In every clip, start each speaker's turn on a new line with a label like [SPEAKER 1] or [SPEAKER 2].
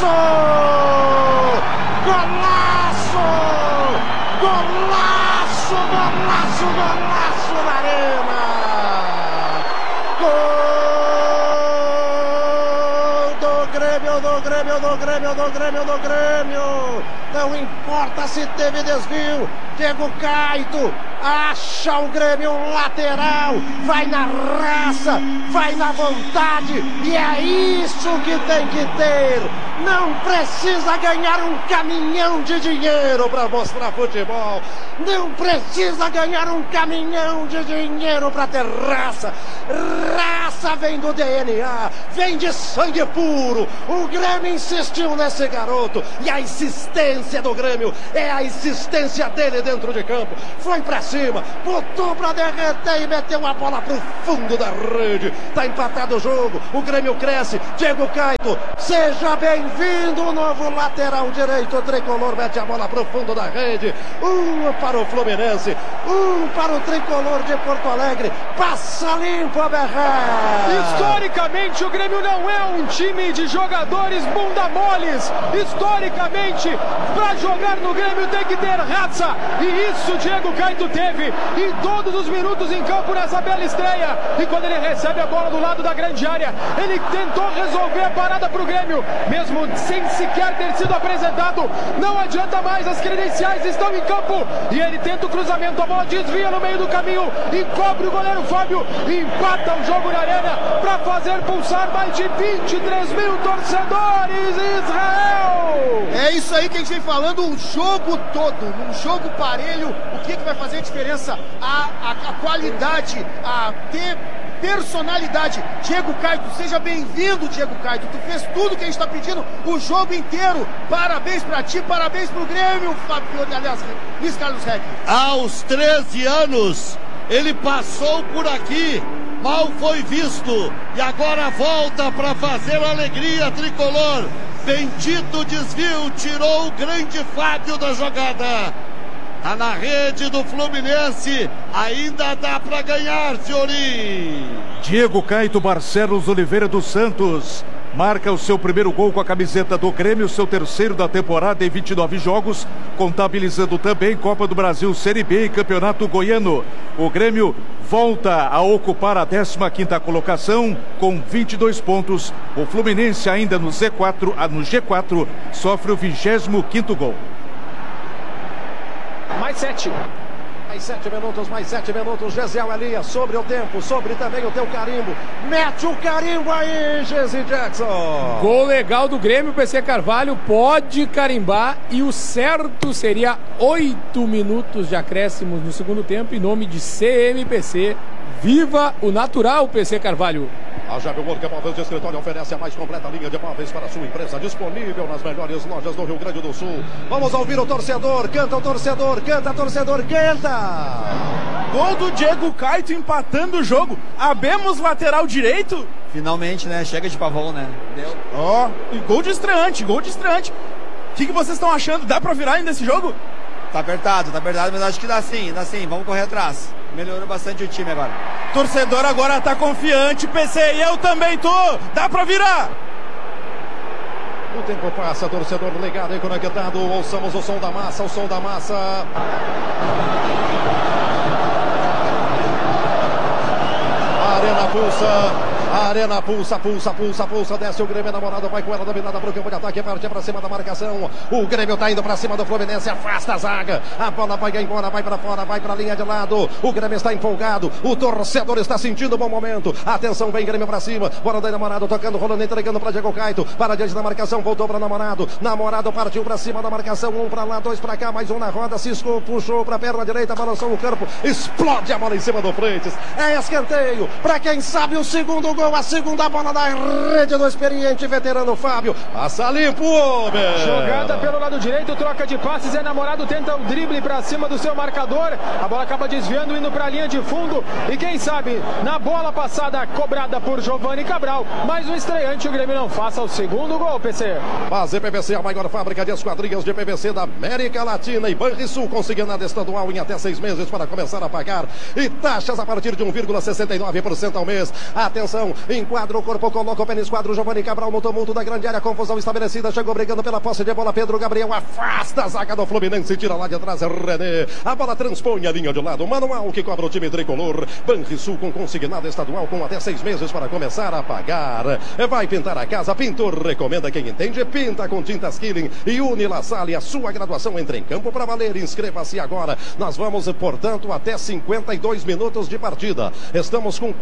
[SPEAKER 1] Golaço! Golaço! Golaço! Golaço na arena! Gol do Grêmio, do Grêmio, do Grêmio, do Grêmio, do Grêmio! Não importa se teve desvio, Diego Caito acha o Grêmio um lateral, vai na raça, vai na vontade, e é isso que tem que ter. Não precisa ganhar um caminhão de dinheiro para mostrar futebol. Não precisa ganhar um caminhão de dinheiro para ter raça. Raça vem do DNA, vem de sangue puro. O Grêmio insistiu nesse garoto, e a insistência do Grêmio é a insistência dele dentro de campo. Foi para cima, botou para derreter e meteu a bola pro fundo da rede. Tá empatado o jogo, o Grêmio cresce. Diego Caito, seja bem-vindo, o novo lateral direito tricolor, mete a bola pro fundo da rede. Para o Fluminense, para o tricolor de Porto Alegre. Passa limpo a Berré.
[SPEAKER 2] Historicamente, o Grêmio não é um time de jogadores bunda moles. Historicamente, para jogar no Grêmio tem que ter raça, e isso Diego Caito teve em todos os minutos em campo nessa bela estreia. E quando ele recebe a bola do lado da grande área, ele tentou resolver a parada para o Grêmio, mesmo sem sequer ter sido apresentado. Não adianta mais, as credenciais estão em campo, e ele tenta o cruzamento, a bola desvia no meio do caminho, encobre o goleiro Fábio, e empata o jogo na arena para fazer pulsar mais de 23 mil torcedores em Israel.
[SPEAKER 3] É isso aí que a gente vem falando o jogo todo, num jogo parelho. O que vai fazer a diferença? A qualidade, a personalidade. Diego Caito, seja bem-vindo, Diego Caito. Tu fez tudo que a gente está pedindo o jogo inteiro. Parabéns pra ti, parabéns pro Grêmio, Fábio, aliás, Luiz Carlos Reck.
[SPEAKER 4] Aos 13 anos, ele passou por aqui, mal foi visto, e agora volta para fazer a alegria tricolor. Bendito desvio, tirou o grande Fábio da jogada. Tá na rede do Fluminense, ainda dá para ganhar, Fiorim.
[SPEAKER 5] Diego Caito Barcelos Oliveira dos Santos marca o seu primeiro gol com a camiseta do Grêmio, seu terceiro da temporada em 29 jogos, contabilizando também Copa do Brasil, Série B e Campeonato Goiano. O Grêmio volta a ocupar a 15ª colocação com 22 pontos. O Fluminense ainda no G4 sofre o 25º gol.
[SPEAKER 1] Mais 7 minutos, mais 7 minutos. Gesiel Elias, sobre o tempo, sobre também o teu carimbo. Mete o carimbo aí, Gesi Jackson.
[SPEAKER 6] Gol legal do Grêmio, PC Carvalho pode carimbar, e o certo seria 8 minutos de acréscimos no segundo tempo, em nome de CMPC. Viva o natural, PC Carvalho.
[SPEAKER 1] A Jabe Work Móveis de Escritório oferece a mais completa linha de móveis para a sua empresa, disponível nas melhores lojas do Rio Grande do Sul. Vamos ouvir o torcedor, canta o torcedor, canta torcedor, canta!
[SPEAKER 7] Gol do Diego Caito empatando o jogo. Abemos lateral direito.
[SPEAKER 3] Finalmente, né? Chega de pavão, né? Deu.
[SPEAKER 7] Ó, e gol de estreante, gol de estreante. O que vocês estão achando? Dá pra virar ainda esse jogo?
[SPEAKER 3] Tá apertado, mas acho que dá sim, vamos correr atrás. Melhorou bastante o time agora.
[SPEAKER 7] Torcedor agora tá confiante, PC, e eu também tô. Dá pra virar.
[SPEAKER 1] O tempo passa, torcedor ligado e conectado. Ouçamos o som da massa, o som da massa. A arena pulsa. A arena pulsa, desce o Grêmio, namorado, vai com ela dominada para o campo de ataque, parte para cima da marcação. O Grêmio tá indo para cima do Fluminense, afasta a zaga. A bola vai embora, vai para fora, vai para a linha de lado. O Grêmio está empolgado, o torcedor está sentindo um bom momento. Atenção, vem Grêmio para cima. Bola do namorado, tocando, rolando, entregando para Diego Caito. Para diante da marcação, voltou para namorado. Namorado partiu para cima da marcação, um para lá, dois para cá, mais um na roda. Cisco puxou para a perna direita, balançou o corpo, explode a bola em cima do Freitas. É escanteio para quem sabe o segundo gol. A segunda bola da rede do experiente veterano Fábio. Passa limpo, homem.
[SPEAKER 2] Jogada pelo lado direito, troca de passes. É namorado, tenta o drible para cima do seu marcador. A bola acaba desviando, indo para a linha de fundo. E quem sabe, na bola passada, cobrada por Giovanni Cabral, mais um estreante, o Grêmio não faça o segundo gol, PC.
[SPEAKER 1] Base PVC, a maior fábrica de esquadrias de PVC da América Latina e Banrisul, consignada estadual em até 6 meses para começar a pagar. E taxas a partir de 1,69% ao mês. Atenção, marcação, enquadra o corpo, coloca o pé no esquadro, Giovanni Cabral no tumulto da grande área, confusão estabelecida, chegou brigando pela posse de bola, Pedro Gabriel afasta a zaga do Fluminense, tira lá de atrás, René, a bola transpõe a linha de lado, manual que cobra o time tricolor, Banrisul com consignado estadual com até 6 meses para começar a pagar, vai pintar a casa, pintor recomenda quem entende, pinta com tintas Killing e Unilasalle, a sua graduação entra em campo para valer, inscreva-se agora, nós vamos portanto até 52 minutos de partida, estamos com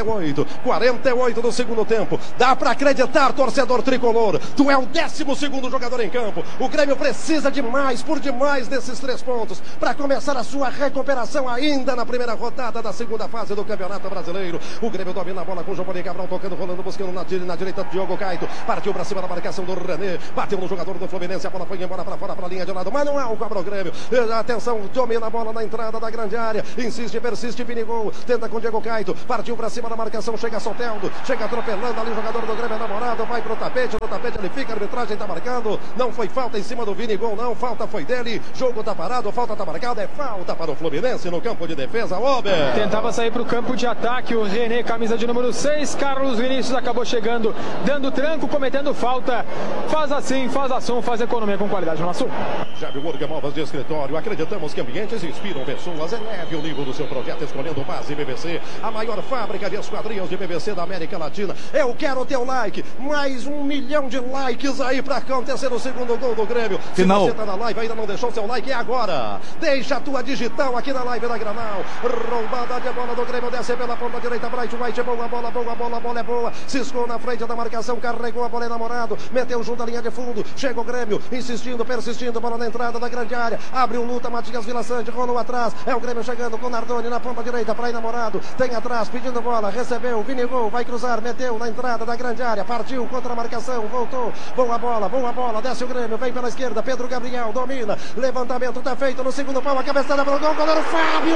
[SPEAKER 1] 48 do segundo tempo, dá para acreditar, torcedor tricolor, tu é o 12º jogador em campo, o Grêmio precisa demais, por demais desses 3 pontos, para começar a sua recuperação ainda na primeira rodada da segunda fase do Campeonato Brasileiro, o Grêmio domina a bola com o Giovanni Cabral tocando, rolando, buscando na direita, Diogo Caito, partiu para cima da marcação do René, bateu no jogador do Fluminense, a bola foi embora para fora, para a linha de lado, Manuel cobra o Grêmio, atenção, domina a bola na entrada da grande área, insiste, persiste, Vinigol, tenta com Diego Caito, partiu para cima da marcação, chega Soteldo, chega atropelando ali o jogador do Grêmio, namorado, vai pro tapete, no tapete ele fica, a arbitragem tá marcando, não foi falta em cima do Vinigol, não, falta foi dele, jogo tá parado, falta tá marcada, é falta para o Fluminense no campo de defesa, Ober.
[SPEAKER 2] Tentava sair pro campo de ataque, o René, camisa de número 6, Carlos Vinícius acabou chegando, dando tranco, cometendo falta, faz assim, faz ação, faz economia com qualidade no assunto.
[SPEAKER 1] Já viu Móveis de escritório, acreditamos que ambientes inspiram pessoas, eleve o nível do seu projeto escolhendo Base PVC, a maior fábrica de esquadrias de PVC da América Latina. Eu quero o teu like, mais 1 milhão de likes aí para acontecer o segundo gol do Grêmio.
[SPEAKER 5] Final.
[SPEAKER 1] Se você tá na live ainda não deixou seu like, é agora. Deixa a tua digital aqui na live da Granal. Roubada de bola do Grêmio, desce pela ponta direita, Bright White, boa bola, a bola é boa, ciscou na frente da marcação, carregou a bola enamorado, meteu junto à linha de fundo, chega o Grêmio, insistindo, persistindo, bola na entrada da grande área, abre o luta, Matias Vila Sante, rolou atrás, é o Grêmio chegando com Nardoni na ponta direita para enamorado, tem atrás, pedindo bola, recebeu, Vinigol, vai cruzar, meteu na entrada da grande área, partiu contra a marcação, voltou, boa bola, desce o Grêmio, vem pela esquerda, Pedro Gabriel, domina, levantamento tá feito no segundo pau, a cabeçada para o gol, goleiro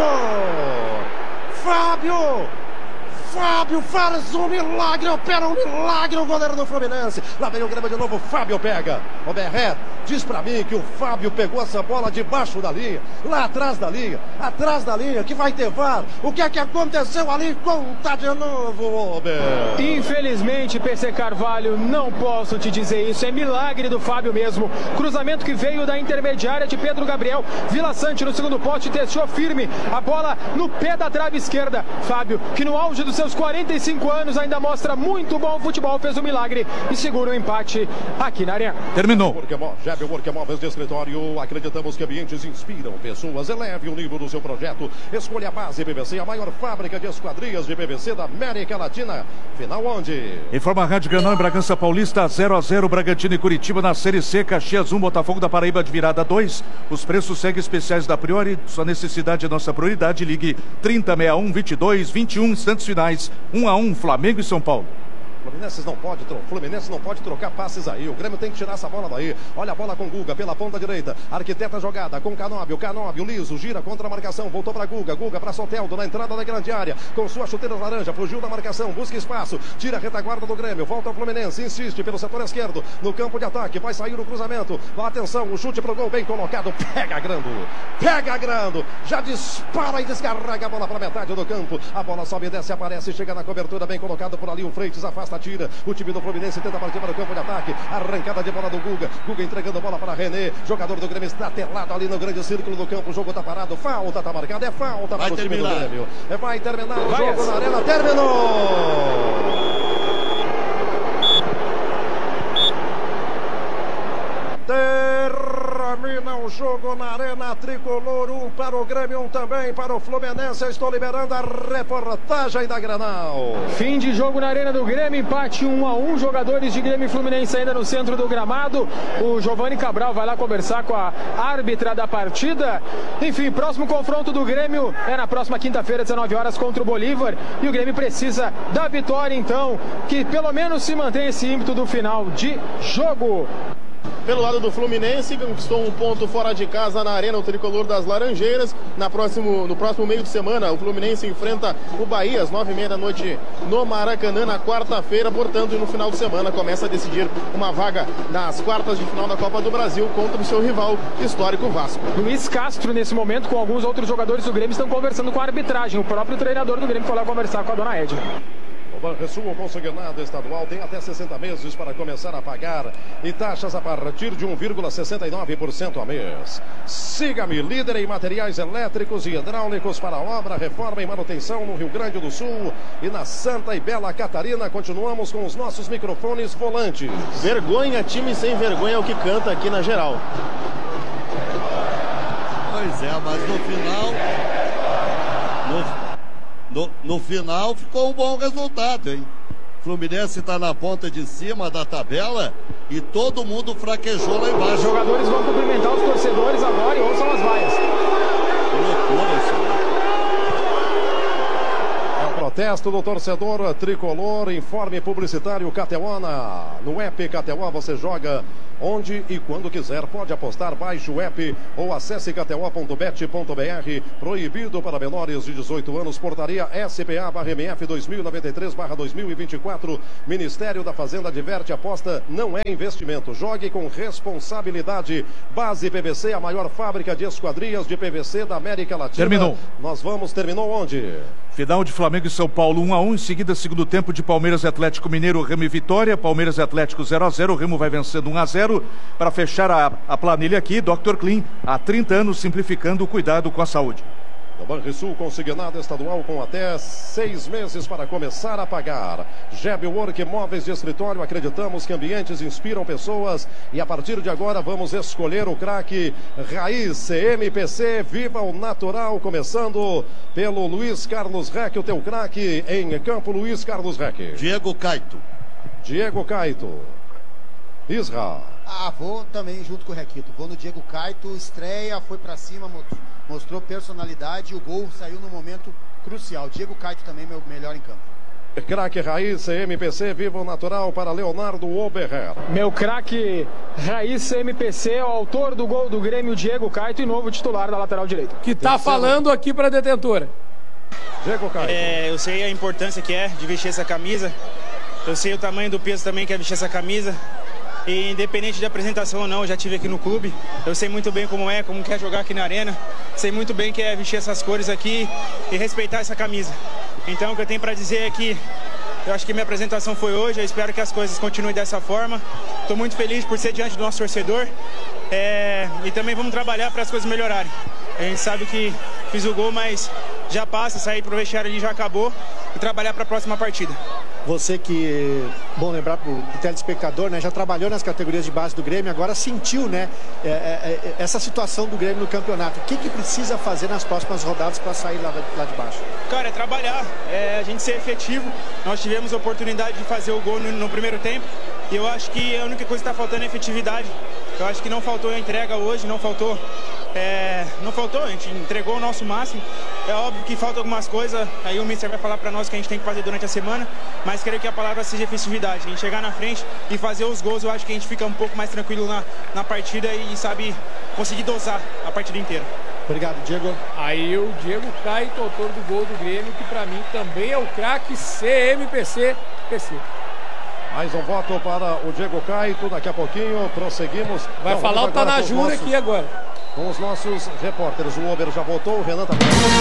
[SPEAKER 1] Fábio faz um milagre, opera um milagre o goleiro do Fluminense. Lá vem o Grêmio de novo, Fábio pega. O Berret diz pra mim que o Fábio pegou essa bola debaixo da linha, lá atrás da linha, que vai ter VAR. O que é que aconteceu ali? Conta de novo, Ober.
[SPEAKER 2] Infelizmente, PC Carvalho, não posso te dizer isso. É milagre do Fábio mesmo. Cruzamento que veio da intermediária de Pedro Gabriel. Vila Sante no segundo poste, testou firme. A bola no pé da trave esquerda. Fábio, que no auge dos seus 45 anos ainda mostra muito bom futebol, fez um milagre e segura o empate aqui na Arena.
[SPEAKER 5] Terminou.
[SPEAKER 1] Móveis de escritório, acreditamos que ambientes inspiram pessoas, eleve o nível do seu projeto, escolha a Base PVC, a maior fábrica de esquadrias de PVC da América Latina. Final onde?
[SPEAKER 5] Informa a Rádio Granal em Bragança Paulista, 0-0, Bragantino e Curitiba na Série C, Caxias 1, Botafogo da Paraíba de virada 2. Os preços seguem especiais da Priori, sua necessidade é nossa prioridade, ligue 3061-2221, instantes finais, 1-1, Flamengo e São Paulo.
[SPEAKER 1] Fluminense não pode trocar passes aí. O Grêmio tem que tirar essa bola daí. Olha a bola com Guga pela ponta direita. Arquiteta jogada com Canóbio, liso, gira contra a marcação. Voltou para Guga para Soteldo na entrada da grande área. Com sua chuteira laranja, fugiu da marcação, busca espaço. Tira a retaguarda do Grêmio. Volta ao Fluminense, insiste pelo setor esquerdo. No campo de ataque, vai sair o cruzamento. Atenção, o chute pro gol bem colocado. Pega Grando. Já dispara e descarrega a bola para metade do campo. A bola sobe, desce, aparece, chega na cobertura. Bem colocado por ali o Freitas, afasta, tira. O time do Fluminense tenta partir para o campo de ataque. Arrancada de bola do Guga entregando bola para René. Jogador do Grêmio está telado ali no grande círculo do campo. O jogo está parado. Falta está marcada. É falta para o time do Grêmio. Vai terminar o jogo na Arena. Terminou! Termina o jogo na Arena Tricolor, 1 para o Grêmio, 1 também para o Fluminense. Estou liberando a reportagem da Granal.
[SPEAKER 2] Fim de jogo na Arena do Grêmio, empate 1-1, jogadores de Grêmio e Fluminense ainda no centro do gramado. O Giovanni Cabral vai lá conversar com a árbitra da partida. Enfim, próximo confronto do Grêmio é na próxima quinta-feira, 19 horas, contra o Bolívar. E o Grêmio precisa da vitória, então, que pelo menos se mantenha esse ímpeto do final de jogo.
[SPEAKER 7] Pelo lado do Fluminense, conquistou um ponto fora de casa na Arena, o Tricolor das Laranjeiras. No próximo meio de semana, o Fluminense enfrenta o Bahia às 9h30 da noite no Maracanã, na quarta-feira. Portanto, no final de semana começa a decidir uma vaga nas quartas de final da Copa do Brasil contra o seu rival histórico Vasco.
[SPEAKER 2] Luiz Castro, nesse momento, com alguns outros jogadores do Grêmio, estão conversando com a arbitragem. O próprio treinador do Grêmio foi lá conversar com a dona Edna.
[SPEAKER 1] O Banrisul consignado estadual tem até 60 meses para começar a pagar e taxas a partir de 1,69% a mês. Siga-me, líder em materiais elétricos e hidráulicos para obra, reforma e manutenção no Rio Grande do Sul e na Santa e Bela Catarina. Continuamos com os nossos microfones volantes.
[SPEAKER 7] Vergonha, time sem vergonha é o que canta aqui na geral.
[SPEAKER 4] Pois é, mas no final... No final ficou um bom resultado, hein? Fluminense está na ponta de cima da tabela e todo mundo fraquejou lá embaixo.
[SPEAKER 2] Os jogadores vão cumprimentar os torcedores agora e ouçam as vaias.
[SPEAKER 4] Que loucura isso, né?
[SPEAKER 1] Protesto do torcedor tricolor, informe publicitário Cateona. No app Cateona você joga onde e quando quiser. Pode apostar, baixe o app ou acesse kto.bet.br. Proibido para menores de 18 anos. Portaria SPA/MF 2093/2024. Ministério da Fazenda adverte: aposta não é investimento. Jogue com responsabilidade. Base PVC, a maior fábrica de esquadrias de PVC da América Latina. Terminou onde?
[SPEAKER 5] Final de Flamengo e São Paulo 1-1, em seguida segundo tempo de Palmeiras e Atlético Mineiro, Remo e Vitória, Palmeiras e Atlético 0-0, o Remo vai vencendo 1-0, para fechar a planilha aqui, Dr. Clean, há 30 anos simplificando o cuidado com a saúde.
[SPEAKER 1] O Banrisul consignado estadual com até 6 meses para começar a pagar. Gebwork Móveis de Escritório, acreditamos que ambientes inspiram pessoas e a partir de agora vamos escolher o craque Raiz CMPC, viva o natural, começando pelo Luiz Carlos Reck, o teu craque em campo, Luiz Carlos Reck.
[SPEAKER 4] Diego Caito.
[SPEAKER 1] Isra.
[SPEAKER 3] Vou também junto com o Requito. Vou no Diego Caito, estreia, foi pra cima, mostrou personalidade e o gol saiu no momento crucial. Diego Caito também, meu melhor em campo.
[SPEAKER 1] Craque Raiz CMPC, viva o natural para Leonardo Oberher.
[SPEAKER 2] Meu craque Raiz CMPC, o autor do gol do Grêmio, Diego Caito, e novo titular da lateral direita.
[SPEAKER 6] Que tá falando aqui pra detentora.
[SPEAKER 1] Diego Caito.
[SPEAKER 8] Eu sei a importância que é de vestir essa camisa. Eu sei o tamanho do peso também que é vestir essa camisa. E independente de apresentação ou não, eu já estive aqui no clube. Eu sei muito bem como quer jogar aqui na arena. Sei muito bem que é vestir essas cores aqui e respeitar essa camisa. Então o que eu tenho para dizer é que eu acho que minha apresentação foi hoje. Eu espero que as coisas continuem dessa forma. Estou muito feliz por ser diante do nosso torcedor. E também vamos trabalhar para as coisas melhorarem. A gente sabe que fiz o gol, mas já passa, sair pro vestiário ali já acabou e trabalhar para a próxima partida.
[SPEAKER 3] Você que, bom lembrar para o telespectador, né, já trabalhou nas categorias de base do Grêmio, agora sentiu, né, essa situação do Grêmio no campeonato. O que precisa fazer nas próximas rodadas para sair lá de baixo?
[SPEAKER 8] Cara, é trabalhar, a gente ser efetivo. Nós tivemos a oportunidade de fazer o gol no primeiro tempo e eu acho que a única coisa que está faltando é efetividade. Eu acho que não faltou a entrega hoje, não faltou, a gente entregou o nosso máximo. É óbvio que faltam algumas coisas, aí o Mister vai falar para nós que a gente tem que fazer durante a semana, mas creio que a palavra seja efetividade. A gente chegar na frente e fazer os gols, eu acho que a gente fica um pouco mais tranquilo na partida e sabe conseguir dosar a partida inteira.
[SPEAKER 3] Obrigado, Diego.
[SPEAKER 6] Aí o Diego Caito, autor do gol do Grêmio, que para mim também é o craque CMPC.
[SPEAKER 1] Mais um voto para o Diego Caito, daqui a pouquinho prosseguimos.
[SPEAKER 6] Vai falar o Tanajura aqui agora.
[SPEAKER 1] Com os nossos repórteres, o Ober já votou, o Renan também.